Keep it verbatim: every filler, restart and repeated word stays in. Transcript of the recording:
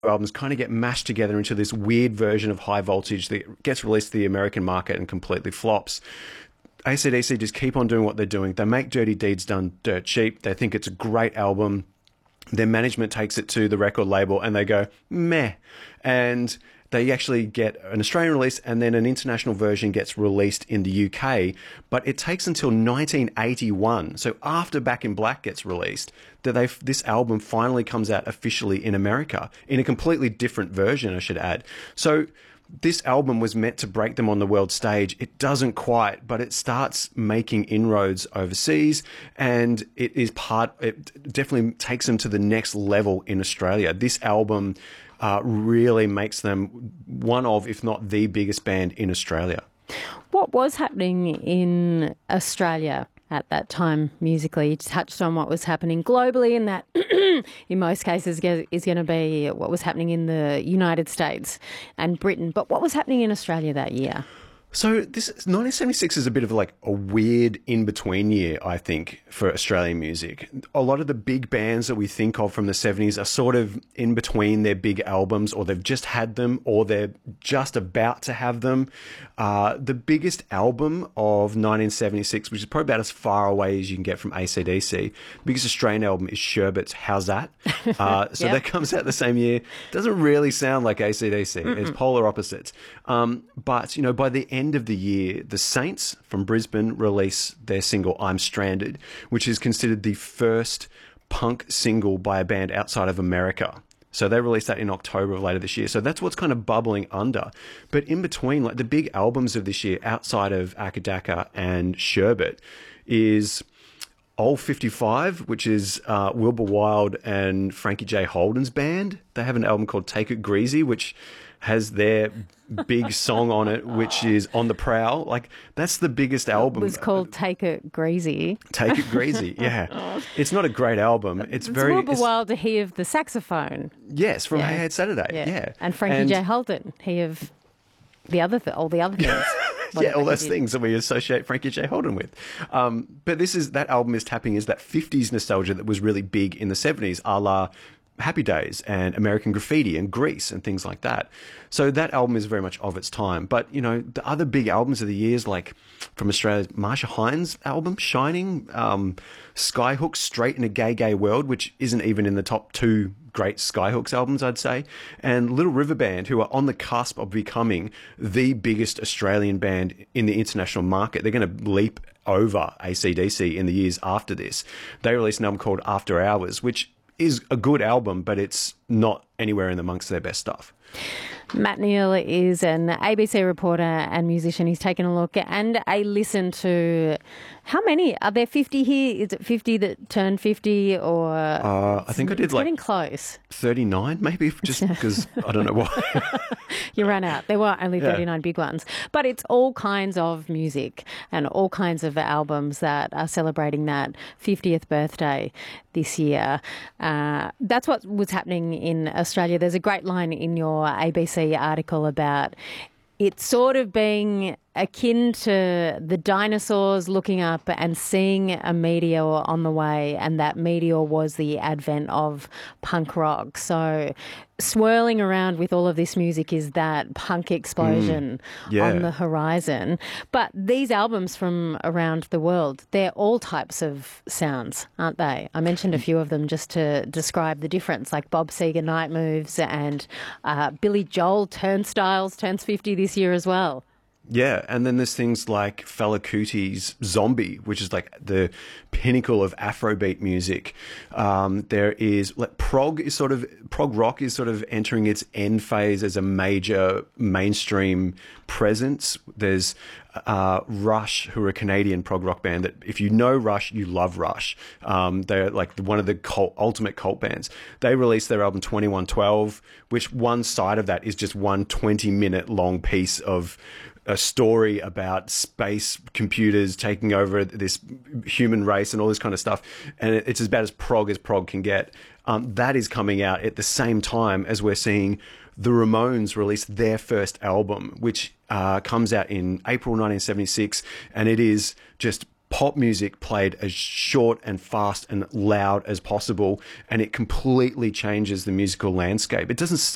albums kind of get mashed together into this weird version of High Voltage that gets released to the American market and completely flops. A C D C just keep on doing what they're doing. They make Dirty Deeds Done dirt cheap. They think it's a great album. Their management takes it to the record label and they go, meh. And they actually get an Australian release and then an international version gets released in the U K. But it takes until nineteen eighty-one, so after Back in Black gets released, that they this album finally comes out officially in America, in a completely different version, I should add. So this album was meant to break them on the world stage. It doesn't quite, but it starts making inroads overseas, and it is part. It definitely takes them to the next level in Australia. This album uh, really makes them one of, if not the biggest band in Australia. What was happening in Australia at that time musically? You touched on what was happening globally, and that in most cases is going to be what was happening in the United States and Britain. But what was happening in Australia that year? So this nineteen seventy-six is a bit of like a weird in-between year, I think, for Australian music. A lot of the big bands that we think of from the seventies are sort of in between their big albums, or they've just had them, or they're just about to have them. Uh, the biggest album of nineteen seventy-six, which is probably about as far away as you can get from A C D C, the biggest Australian album is Sherbet's How's That? Uh, so yep. That comes out the same year. Doesn't really sound like A C D C. Mm-mm. It's polar opposites. Um, but, you know, by the end end of the year, the Saints from Brisbane release their single I'm Stranded, which is considered the first punk single by a band outside of America. So they released that in October of later this year. So that's what's kind of bubbling under. But in between, like the big albums of this year outside of Akadaka and Sherbet is Old fifty-five, which is uh, Wilbur Wilde and Frankie J. Holden's band. They have an album called Take It Greasy, which has their big song on it, which is On the Prowl. Like, that's the biggest album. It was called Take It Greasy. Take It Greasy, yeah. It's not a great album. It's, it's very... Wilbur Wilde, he of the saxophone. Yes, from yeah. Hey Hey It's Saturday, yeah. yeah. And Frankie and, J. Holden, he of the other th- all the other things. Yeah, all those things that we associate Frankie J. Holden with. Um, but this is that album is tapping is that fifties nostalgia that was really big in the seventies, a la Happy Days and American Graffiti and Grease and things like that. So that album is very much of its time. But, you know, the other big albums of the years, like from Australia, Marsha Hines' album, Shining, um, Skyhook, Straight in a Gay Gay World, which isn't even in the top two great Skyhooks albums, I'd say, and Little River Band, who are on the cusp of becoming the biggest Australian band in the international market. They're going to leap over A C D C in the years after this. They released an album called After Hours, which is a good album, but it's not anywhere in amongst their best stuff. Matt Neal is an A B C reporter and musician. He's taken a look and a listen to how many? Are there fifty here? Is it fifty that turned fifty or? Uh, I think I did it's like getting close. thirty-nine maybe, just because I don't know why. You ran out. There were only thirty-nine yeah. big ones. But it's all kinds of music and all kinds of albums that are celebrating that fiftieth birthday this year. Uh, that's what was happening in Australia. There's a great line in your A B C article about it sort of being akin to the dinosaurs looking up and seeing a meteor on the way, and that meteor was the advent of punk rock. So swirling around with all of this music is that punk explosion mm, yeah. on the horizon. But these albums from around the world, they're all types of sounds, aren't they? I mentioned a few of them just to describe the difference, like Bob Seger, Night Moves, and uh, Billy Joel, Turnstiles, turns fifty this year as well. Yeah, and then there's things like Fela Kuti's Zombie, which is like the pinnacle of Afrobeat music. Um, there is like prog is sort of prog rock is sort of entering its end phase as a major mainstream presence. There's uh, Rush, who are a Canadian prog rock band that if you know Rush, you love Rush. Um, they're like one of the cult, ultimate cult bands. They released their album twenty-one twelve, which one side of that is just one twenty minute long piece of a story about space computers taking over this human race and all this kind of stuff. And it's about as prog as prog can get. Um, that is coming out at the same time as we're seeing the Ramones release their first album, which uh, comes out in April nineteen seventy-six. And it is just pop music played as short and fast and loud as possible, and it completely changes the musical landscape. It doesn't